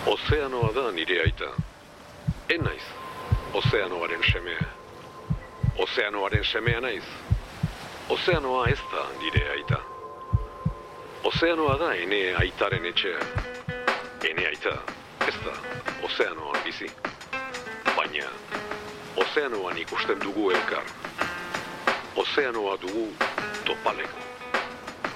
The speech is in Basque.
Ozeanoa da nire aita. Naiz, ozeanoaren semea. Ozeanoaren semea naiz. Ozeanoa ez da nire aita. Ozeanoa da ene aitaren etxea. Ene aita ez da ozeanoan bizi. Baina, ozeanoan ikusten dugu elkar. Ozeanoa dugu topaleku.